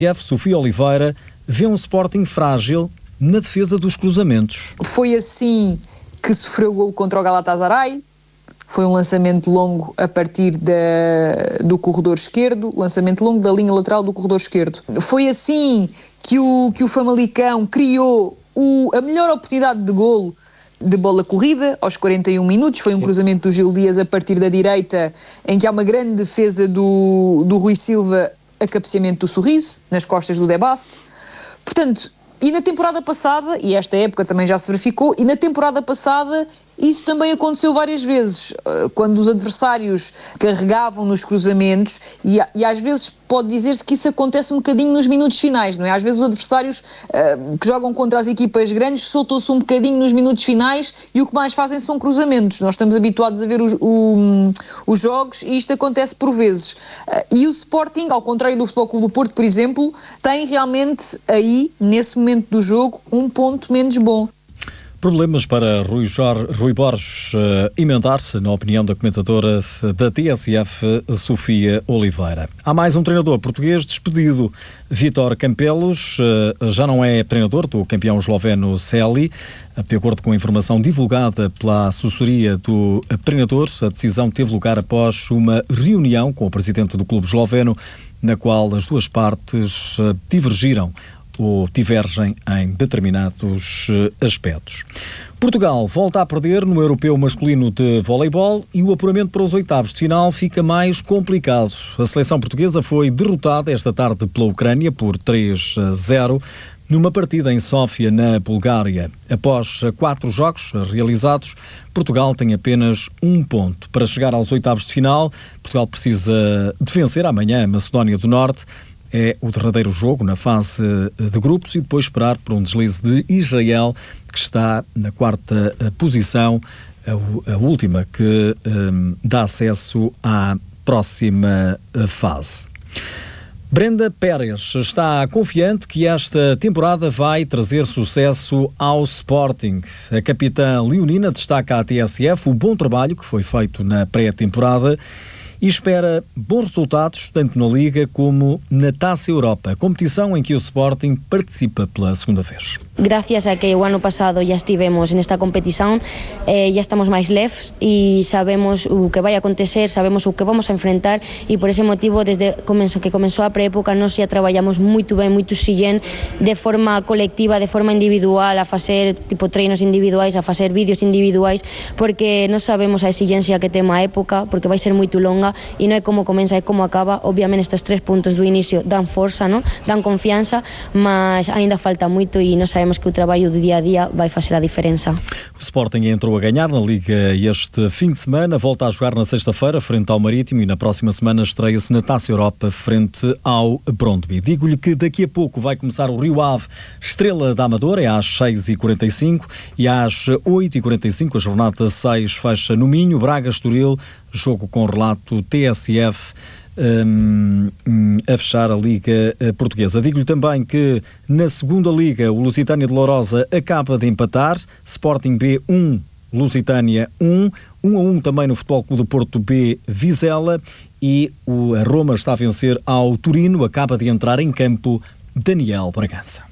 Sofia Oliveira vê um Sporting frágil na defesa dos cruzamentos. Foi assim que sofreu o golo contra o Galatasaray. Foi um lançamento longo a partir do corredor esquerdo, lançamento longo da linha lateral do corredor esquerdo. Foi assim que o Famalicão criou a melhor oportunidade de golo de bola corrida, aos 41 minutos. Foi um cruzamento do Gil Dias a partir da direita, em que há uma grande defesa do Rui Silva, a cabeceamento do Sorriso, nas costas do Debast. Portanto, e na temporada passada, e esta época também já se verificou, e na temporada passada isso também aconteceu várias vezes, quando os adversários carregavam nos cruzamentos, e às vezes pode dizer-se que isso acontece um bocadinho nos minutos finais, não é? Às vezes os adversários que jogam contra as equipas grandes soltam-se um bocadinho nos minutos finais e o que mais fazem são cruzamentos. Nós estamos habituados a ver os jogos e isto acontece por vezes. E o Sporting, ao contrário do Futebol Clube do Porto, por exemplo, tem realmente aí, nesse momento do jogo, um ponto menos bom. Problemas para Rui Borges emendar-se, na opinião da comentadora da TSF, Sofia Oliveira. Há mais um treinador português despedido. Vítor Campelos já não é treinador do campeão esloveno Celje. De acordo com a informação divulgada pela assessoria do treinador, a decisão teve lugar após uma reunião com o presidente do clube esloveno, na qual as duas partes divergiram ou divergem em determinados aspectos. Portugal volta a perder no Europeu Masculino de Voleibol e o apuramento para os oitavos de final fica mais complicado. A seleção portuguesa foi derrotada esta tarde pela Ucrânia por 3-0 numa partida em Sófia, na Bulgária. Após 4 jogos realizados, Portugal tem apenas 1 ponto. Para chegar aos oitavos de final, Portugal precisa de vencer amanhã a Macedónia do Norte. É o derradeiro jogo na fase de grupos e depois esperar por um deslize de Israel, que está na 4ª posição, a última que dá acesso à próxima fase. Brenda Pérez está confiante que esta temporada vai trazer sucesso ao Sporting. A capitã leonina destaca à TSF o bom trabalho que foi feito na pré-temporada e espera bons resultados tanto na Liga como na Taça Europa, competição em que o Sporting participa pela segunda vez. Gracias a que o ano passado já estivemos nesta competição, já estamos mais leves e sabemos o que vai acontecer, sabemos o que vamos a enfrentar e por esse motivo, desde que começou a pré-época, nós já trabalhamos muito bem, muito exigente, de forma colectiva, de forma individual, a fazer treinos individuais, a fazer vídeos individuais, porque nós sabemos a exigência que tem a época, porque vai ser muito longa e não é como começa, é como acaba. Obviamente estes 3 pontos do início dão força, não? Dão confiança, mas ainda falta muito e nós sabemos que o trabalho do dia a dia vai fazer a diferença. O Sporting entrou a ganhar na Liga este fim de semana, volta a jogar na sexta-feira frente ao Marítimo e na próxima semana estreia-se na Taça Europa frente ao Brondby. Digo-lhe que daqui a pouco vai começar o Rio Ave Estrela da Amadora, é às 6h45 e às 8h45 a jornada 6 fecha no Minho, Braga Estoril, jogo com relato TSF a fechar a Liga Portuguesa. Digo-lhe também que na segunda Liga o Lusitânia de Lourosa acaba de empatar, Sporting B 1, Lusitânia 1-1 também no Futebol Clube do Porto B Vizela e a Roma está a vencer ao Torino, acaba de entrar em campo Daniel Bragança.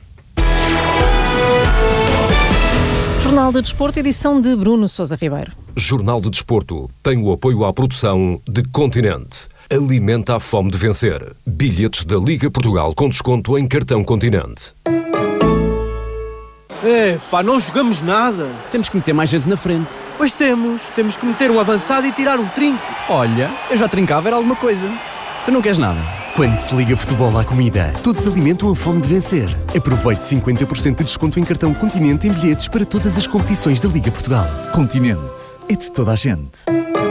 Jornal de Desporto, edição de Bruno Sousa Ribeiro. Jornal de Desporto tem o apoio à produção de Continente. Alimenta a fome de vencer. Bilhetes da Liga Portugal com desconto em cartão Continente. Não jogamos nada. Temos que meter mais gente na frente. Pois temos que meter um avançado e tirar um trinco. Olha, eu já trincava, era alguma coisa. Tu não queres nada? Quando se liga futebol à comida, todos alimentam a fome de vencer. Aproveite 50% de desconto em cartão Continente em bilhetes para todas as competições da Liga Portugal. Continente, é de toda a gente.